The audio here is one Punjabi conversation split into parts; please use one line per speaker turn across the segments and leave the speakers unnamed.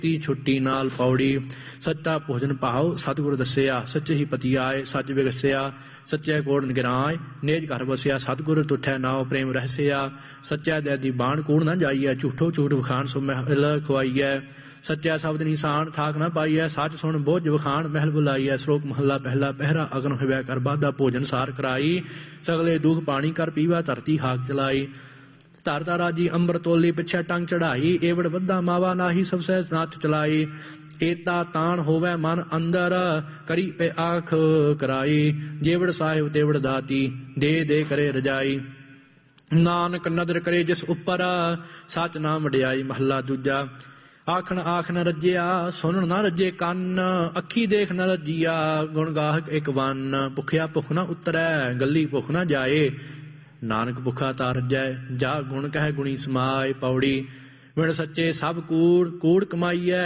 ਤੀ ਛੁੱਟੀ ਨਾਲ ਪੌੜੀ। ਸੱਚਾ ਭੋਜਨ ਭਾਉ ਸਤਿਗੁਰ ਦੱਸਿਆ, ਸੱਚੇ ਹੀ ਪਤੀ ਆਏ ਸੱਚ ਵਿਗਸਿਆ। ਸੱਚੇ ਕੋੜ ਨਿਗਰਾਏ ਨੇਜ ਘਰ ਵਸਿਆ, ਸਤਿਗੁਰ ਤੁਠੈ ਨਾਉ ਪ੍ਰੇਮ ਰਹਿਸਿਆ। ਸੱਚਾ ਦੈਦੀ ਬਾਣ ਕੂੜ ਨਾ ਜਾਈਐ, ਝੂਠੋ ਝੂਠ ਵਖਾਣ ਸੋ ਮਹਿਲ ਖੁਆਈਐ। ਸੱਚਾ ਸ਼ਬਦ ਨਿਸ਼ਾਨ ਠਾਕ ਨਾ ਪਾਈਐ, ਸੱਚ ਸੁਣ ਬੋਝ ਵਖਾਣ ਮਹਿਲ ਬੁਲਾਈਐ। ਸ਼ਲੋਕ ਮਹੱਲਾ ਪਹਿਲਾ। ਪਹਿਰਾ ਅਗਨ ਹੋਵੈ ਕਰ ਬਾਧਾ, ਭੋਜਨ ਸਾਰ ਕਰਾਈ। ਸਗਲੇ ਦੁਖ ਪਾਣੀ ਕਰ ਪੀਵਾ, ਧਰਤੀ ਹਾਕ ਚਲਾਈ। ਧਰ ਧਾ ਰਾਜੀ ਅੰਬਰ ਤੋਲੀ, ਪਿਛੈ ਟੰਗ ਚੜਾਈ। ਏਵੜ ਵੱਧਾ ਮਾਵਾ ਨਾਹੀ, ਸਭ ਸਹਿ ਨਾਥ ਚਲਾਈ। ਏਤਾ ਤਾਣ ਹੋਵੈ ਮਨ ਅੰਦਰ, ਕਰੀ ਪੇ ਆਖ ਕਰਾਈ। ਜੇਵੜ ਸਾਹਿਬ ਤੇਵੜ ਦਾਤੀ, ਦੇ ਦੇ ਕਰੇ ਰਜਾਈ। ਨਾਨਕ ਨਦਰ ਕਰੇ ਜਿਸ ਉੱਪਰ, ਸੱਚ ਨਾਮ ਵਡਿਆਈ। ਮਹੱਲਾ ਦੂਜਾ। ਆਖਣ ਆਖ ਨ ਰੱਜਿਆ, ਸੁਣਨ ਨਾ ਰੱਜੇ ਕੰਨ। ਅੱਖੀ ਦੇਖ ਨ ਰੱਜੀਆ, ਗੁਣ ਗਾਹਕ ਇੱਕ ਵੰਨ। ਭੁਖਿਆ ਭੁਖ ਨਾ ਉਤਰੈ, ਗੱਲੀ ਭੁਖ ਨਾ ਜਾਏ। ਨਾਨਕ ਭੁਖਾ ਤਾਂ ਰੱਜੈ, ਜਾ ਗੁਣ ਕਹਿ ਗੁਣੀ ਸਮਾਏ। ਪੌੜੀ। ਵਿਣ ਸੱਚੇ ਸਭ ਕੂੜ ਕੂੜ ਕਮਾਈਐ,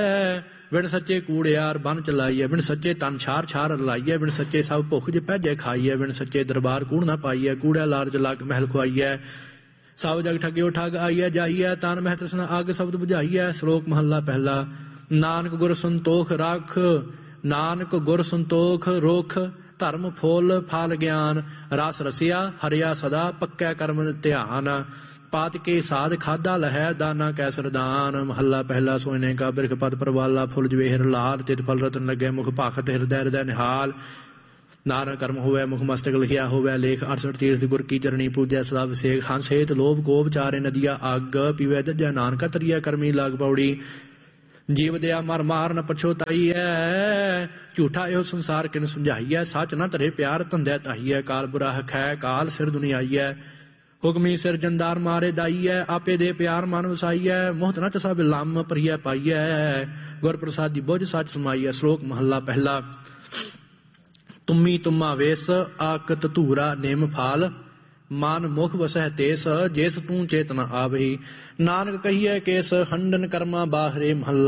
ਵਿਣ ਸੱਚੇ ਕੂੜਿਆਰ ਬਨ ਚਲਾਈਐ। ਵਿਣ ਸੱਚੇ ਤਨ ਛਾਰ ਛਾਰ ਲਾਈਐ, ਵਿਣ ਸੱਚੇ ਸਭ ਭੁੱਖ ਜੇ ਭੈਜੈ ਖਾਈਐ। ਵਿਣ ਸੱਚੇ ਦਰਬਾਰ ਕੂੜ ਨਾ ਪਾਈਐ, ਕੂੜਿਆ ਲਾਰਜ ਲੱਗ ਮਹਿਲ ਖੁਆਈਐ। ਸਭ ਜਗ ਠੱਗਿਓ ਠੱਗ ਆਈਐ ਜਾਈਐ, ਤਨ ਮਹਿ ਤ੍ਰਿਸ਼ਨਾ ਅੱਗ ਸ਼ਬਦ ਬੁਝਾਈਐ। ਸ਼ਲੋਕ ਮਹੱਲਾ ਪਹਿਲਾ। ਨਾਨਕ ਗੁਰ ਸੰਤੋਖ ਰੱਖ, ਨਾਨਕ ਗੁਰ ਸੰਤੋਖ ਰੁਖ। ਧਰਮ ਫੁੱਲ ਫਲ ਗਿਆਨ, ਰਸ ਰਸਿਆ ਹਰਿਆ ਸਦਾ। ਪੱਕੈ ਕਰਮ ਧਿਆਨ, ਪਾਤ ਕੇ ਸਾਧ ਖਾਧਾ ਲਹੈ। ਦਾਨਾ ਕੈ ਸਰਦਾਨ। ਮਹੱਲਾ ਪਹਿਲਾ। ਸੋਇਨੇ ਕਾ ਬਿਰਖ ਪਦ ਪਰਵਾਲਾ, ਫੁੱਲ ਜਵੇਹਰ ਲਾਲ। ਤਿਤ ਫਲ ਰਤਨ ਲੱਗੇ, ਮੁਖ ਭਾਖਤ ਹਿਰਦੈ ਹਿਰਦੈ ਨਿਹਾਲ। ਨਾਨਕ ਕਰਮ ਹੋਵੈ, ਮੁਖ ਮਸਤਕ ਲਿਖਿਆ ਹੋਵੈ ਲੇਖ। 68 ਤੀਰਥ ਗੁਰ ਕੀ ਚਰਣੀ ਪੂਜੈ ਸਦਾ ਵਿਸੇਖ। ਹੰਸ ਹੇਤ ਲੋਭ ਕੋਪ ਚਾਰੇ ਨਦੀਆ ਅੱਗ, ਪੀਵੈ ਦੱਜੈ ਨਾਨਕਾ ਤਰੀਐ ਕਰਮੀ ਲਾਗ। ਪੌੜੀ। ਜੀਵ ਦਿਆ ਮਰ ਮਾਰ ਨ ਪਛੋਤਾਈਐ, ਝੂਠਾ ਇਹੋ ਸੰਸਾਰ ਕਿਨ ਸਮਝਾਈਐ। ਸੱਚ ਨ ਧਰੇ ਪਿਆਰ ਧੰਦੈ ਤਾਹੀਐ, ਕਾਲ ਬੁਰਾ ਹਖੈ ਕਾਲ ਸਿਰ ਦੁਨੀਆਈਐ। ਹੁਕਮੀ ਸਿਰ ਜੰਦਾਰ ਮਾਰੇ ਦਾਈਐ, ਆਪੇ ਦੇ ਪਿਆਰ ਮਨ ਵਸਾਈਐ। ਮੋਹਤ ਨ ਚਸਾ ਬਿਲੰਮ ਪ੍ਰਿਯ ਪਾਈਐ, ਗੁਰ ਪ੍ਰਸਾਦੀ ਬੁਝ ਸੱਚ ਸਮਾਈਐ। ਸ਼ਲੋਕ ਮਹੱਲਾ ਪਹਿਲਾ। ਤੁਮੀ ਤੁਮਾ ਵੇਸ, ਆਕਤ ਧੂਰਾ ਨਿਮ ਫਾਲ। ਮਨ ਮੁਖ ਵਸਹਿ ਤੇਸ, ਜਿਸ ਤੂੰ ਚੇਤਨ ਆਵਹੀ। ਨਾਨਕ ਕਹੀਐ ਕੇਸ, ਹੰਡਨ ਕਰਮਾ ਬਾਹਰੇ। ਮਹੱਲਾ